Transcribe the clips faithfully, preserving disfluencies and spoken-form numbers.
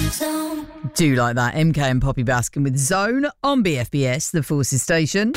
Do like that. M K and Poppy Baskin with Zone on B F B S, the Forces station.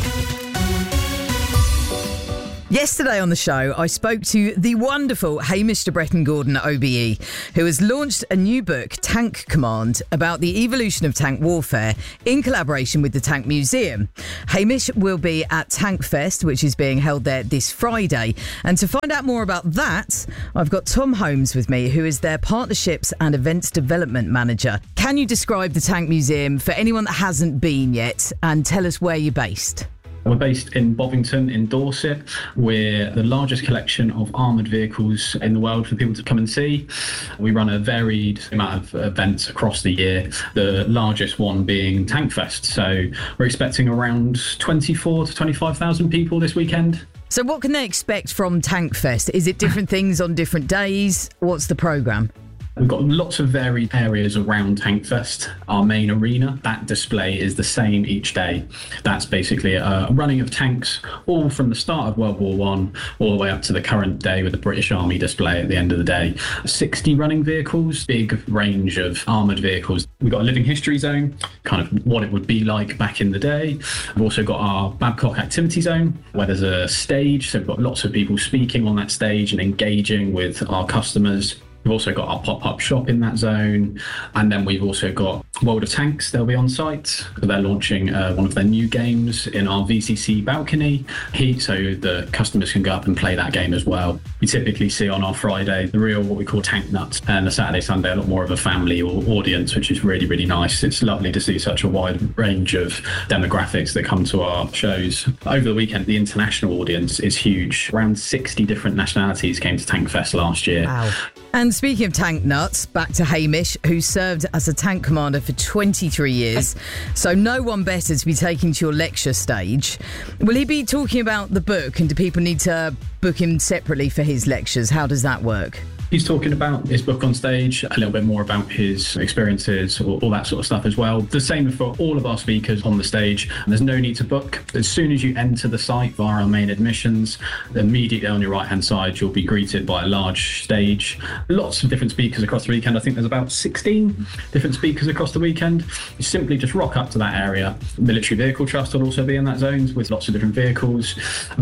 Yesterday on the show, I spoke to the wonderful Hamish de Bretton Gordon at O B E, who has launched a new book, Tank Command, about the evolution of tank warfare in collaboration with the Tank Museum. Hamish will be at Tank Fest, which is being held there this Friday. And to find out more about that, I've got Tom Holmes with me, who is their Partnerships and Events Development Manager. Can you describe the Tank Museum for anyone that hasn't been yet and tell us where you're based? We're based in Bovington in Dorset. We're the largest collection of armoured vehicles in the world for people to come and see. We run a varied amount of events across the year, the largest one being Tank Fest. So we're expecting around twenty-four to twenty-five thousand people this weekend. So what can they expect from Tank Fest? Is it different things on different days? What's the programme? We've got lots of varied areas around Tank Fest. Our main arena, that display is the same each day. That's basically a running of tanks, all from the start of World War One, all the way up to the current day with the British Army display at the end of the day. sixty running vehicles, big range of armoured vehicles. We've got a living history zone, kind of what it would be like back in the day. We've also got our Babcock activity zone, where there's a stage, so we've got lots of people speaking on that stage and engaging with our customers. We've also got our pop-up shop in that zone. And then we've also got World of Tanks. They'll be on site. They're launching uh, one of their new games in our V C C balcony heat, so the customers can go up and play that game as well. We typically see on our Friday the real, what we call tank nuts, and the Saturday, Sunday, a lot more of a family or audience, which is really, really nice. It's lovely to see such a wide range of demographics that come to our shows. Over the weekend, the international audience is huge. Around sixty different nationalities came to Tank Fest last year. Wow. And speaking of tank nuts, back to Hamish, who served as a tank commander for twenty-three years. So no one better to be taking to your lecture stage. Will he be talking about the book, and do people need to book him separately for his lectures? How does that work? He's talking about his book on stage, a little bit more about his experiences, all, all that sort of stuff as well. The same for all of our speakers on the stage. There's no need to book. As soon as you enter the site via our main admissions, immediately on your right-hand side, you'll be greeted by a large stage. Lots of different speakers across the weekend. I think there's about sixteen different speakers across the weekend. You simply just rock up to that area. Military Vehicle Trust will also be in that zone with lots of different vehicles.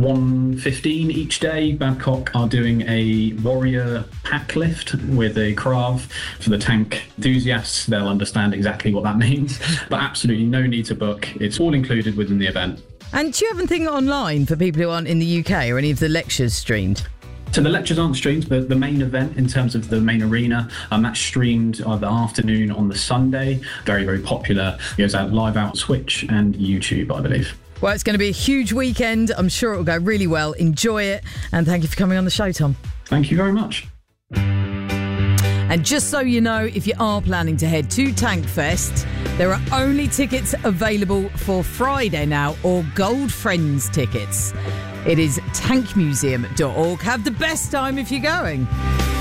one fifteen each day, Babcock are doing a warrior pack lift with a Krav. For the tank enthusiasts, they'll understand exactly what that means, but absolutely no need to book. It's all included within the event. And do you have anything online for people who aren't in the U K, or any of the lectures streamed? So the lectures aren't streamed, but the main event in terms of the main arena, um, that's streamed uh, the afternoon on the Sunday. Very, very popular. It goes out live out on Twitch and YouTube, I believe. Well, it's going to be a huge weekend. I'm sure it will go really well. Enjoy it. And thank you for coming on the show, Tom. Thank you very much. And just so you know, if you are planning to head to Tank Fest, there are only tickets available for Friday now, or Gold Friends tickets. It is tank museum dot org. Have the best time if you're going.